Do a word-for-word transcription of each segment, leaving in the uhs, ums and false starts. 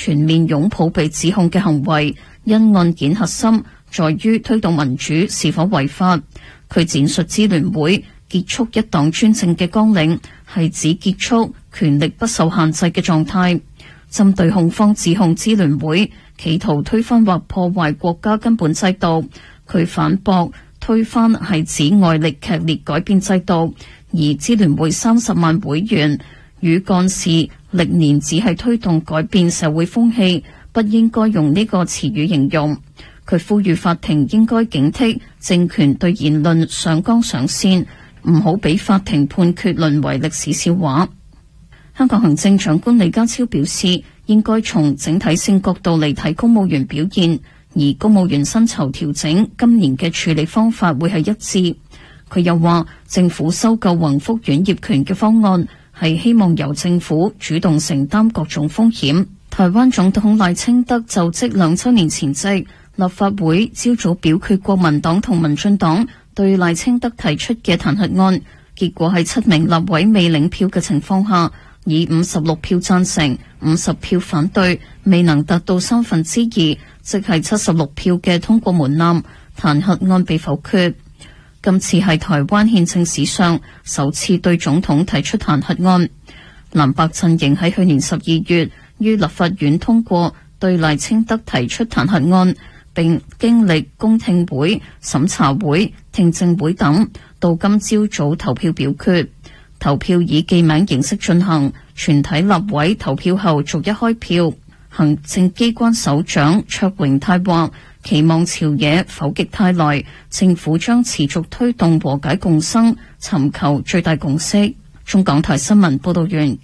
全面擁抱被指控嘅行為，因案件核心在於推動民主是否違法。佢闡述支聯會結束一黨專政嘅綱領係指結束權力不受限制嘅狀態。針對控方指控支聯會企圖推翻或破壞國家根本制度，佢反駁推翻係指外力劇烈改變制度，而支聯會三十萬會員與幹事歷年只係推動改變社會風氣，不應該用呢個詞語形容。佢呼籲法庭應該警惕政權對言論上綱上線，唔好俾法庭判決淪為歷史笑話。香港行政長官李家超表示，應該從整體性角度嚟睇公務員表現，而公務員薪酬調整今年嘅處理方法會係一致。佢又話，政府收購宏福苑業權嘅方案係希望由政府主動承擔各種風險。台灣總統賴清德就職兩週年前夕，立法會朝早表決國民黨同民進黨對賴清德提出嘅彈劾案，結果喺七名立委未領票嘅情況下，以五十六票贊成、五十票反對，未能達到三分之二，即係七十六票嘅通過門檻，彈劾案被否決。今次係台灣憲政史上首次對總統提出彈劾案。藍白陣營喺去年十二月於立法院通過對賴清德提出彈劾案，並經歷公聽會、審查會、聽證會等，到今朝早投票表決。投票以記名形式進行，全體立委投票後逐一開票。行政機關首長卓榮泰話，期望朝野否極泰來，政府將持續推動和解共生，尋求最大共識。中港台新聞報道完。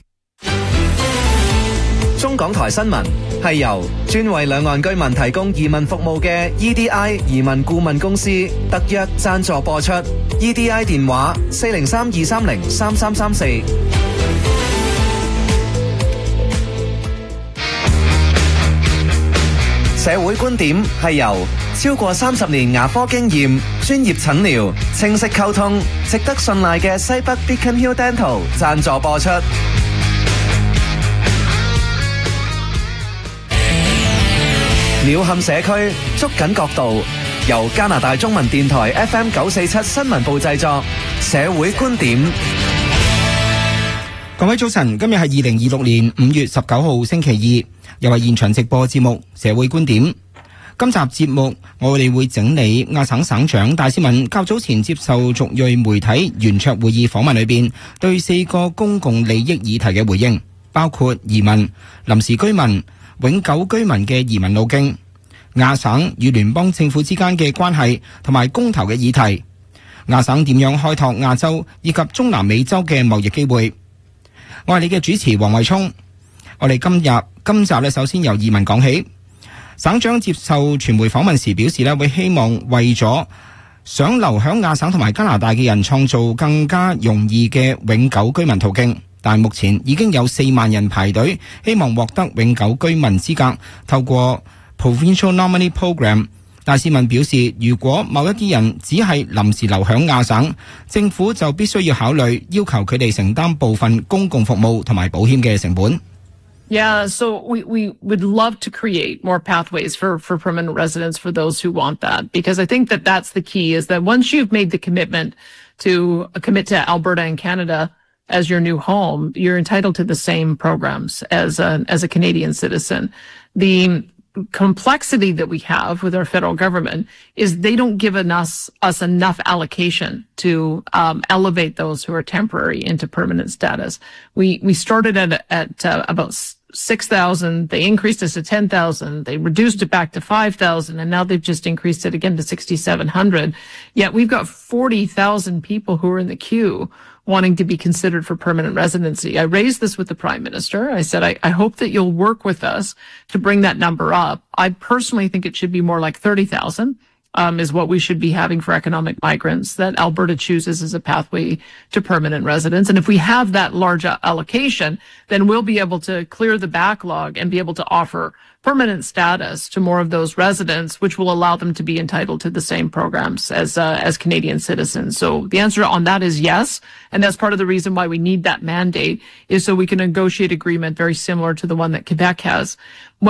中港台新聞係由專為兩岸居民提供移民服務嘅 E D I 移民顧問公司特約贊助播出。E D I 電話四零三二三零三三三四。社會觀點係由超過三十年牙科經驗、專業診療、清晰溝通、值得信賴嘅西北 Beacon Hill Dental 贊助播出。鳥瞰社區，捉緊角度，由加拿大中文電台 F M 九四七新聞部製作。社會觀點。 各位早晨，今日係二零二六年五月十九號星期二，又係現場直播節目社會觀點。今集節目我哋會整理亞省省長戴思敏較早前接受族裔媒體圓桌會議訪問裏邊對四個公共利益議題嘅回應，包括移民、臨時居民、永久居民嘅移民路徑、亞省與聯邦政府之間嘅關係同埋公投嘅議題，亞省點樣開拓亞洲以及中南美洲嘅貿易機會。我係你嘅主持黃慧聰。我哋今日今集咧，首先由移民講起。省長接受傳媒訪問時表示咧，會希望為咗想留響亞省同埋加拿大嘅人創造更加容易嘅永久居民途徑。但目前已經有四萬人排隊，希望獲得永久居民資格，透過 Provincial Nominee Program。戴思敏表示，如果某一啲人只係臨時留響亞省，政府就必須要考慮要求佢哋承擔部分公共服務同埋保險嘅成本。 Yeah, so we, we would love to create more pathways for, for permanent residents for those who want that, because I think that that's the key, is that once you've made the commitment to commit to Alberta and Canada as your new home, you're entitled to the same programs as a, as a Canadian citizen. The complexity that we have with our federal government is they don't give us, us enough allocation to um, elevate those who are temporary into permanent status. We, we started at, at uh, about six thousand. They increased us to ten thousand. They reduced it back to five thousand, and now they've just increased it again to sixty-seven hundred. Yet we've got forty thousand people who are in the queue wanting to be considered for permanent residency. I raised this with the Prime Minister. I said, I, I hope that you'll work with us to bring that number up. I personally think it should be more like thirty thousand. Um, is what we should be having for economic migrants that Alberta chooses as a pathway to permanent residence. And if we have that large allocation, then we'll be able to clear the backlog and be able to offer permanent status to more of those residents, which will allow them to be entitled to the same programs as uh, as Canadian citizens. So the answer on that is yes. And that's part of the reason why we need that mandate, is so we can negotiate agreement very similar to the one that Quebec has.